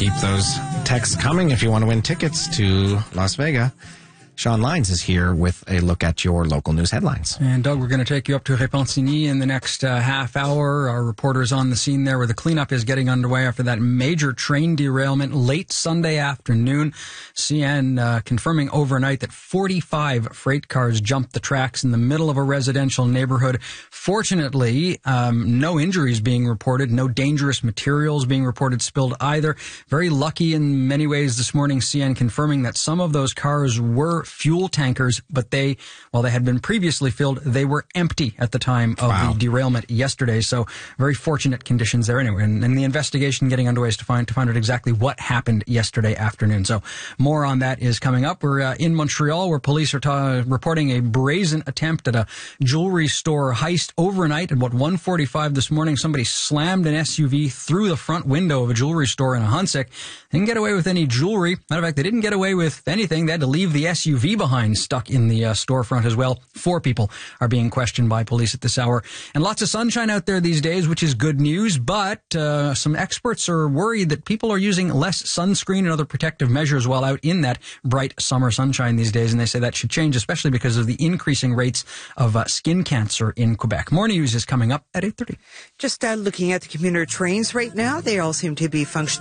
Keep those texts coming if you want to win tickets to Las Vegas. Sean Lyons is here with a look at your local news headlines. And Doug, we're going to take you up to Repentigny in the next half hour. Our reporter's on the scene there where the cleanup is getting underway after that major train derailment late Sunday afternoon. CN confirming overnight that 45 freight cars jumped the tracks in the middle of a residential neighborhood. Fortunately, no injuries being reported, no dangerous materials being reported spilled either. Very lucky in many ways this morning, CN confirming that some of those cars were fuel tankers, but while they had been previously filled, they were empty at the time of the derailment yesterday. So very fortunate conditions there anyway. And the investigation getting underway is to find out exactly what happened yesterday afternoon. So more on that is coming up. We're in Montreal where police are reporting a brazen attempt at a jewelry store heist overnight. At 1:45 this morning, somebody slammed an SUV through the front window of a jewelry store in Ahuntsic. They didn't get away with any jewelry. Matter of fact, they didn't get away with anything. They had to leave the SUV behind, stuck in the storefront as well. 4 people are being questioned by police at this hour. And lots of sunshine out there these days, which is good news, but some experts are worried that people are using less sunscreen and other protective measures while out in that bright summer sunshine these days, and they say that should change, especially because of the increasing rates of skin cancer in Quebec. More news is coming up at 8:30. Just looking at the commuter trains right now, they all seem to be functioning